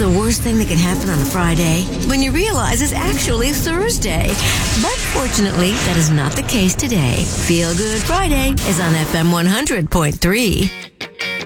the worst thing that can happen on a Friday? When you realize it's actually Thursday. But fortunately, that is not the case today. Feel Good Friday is on FM 100.3.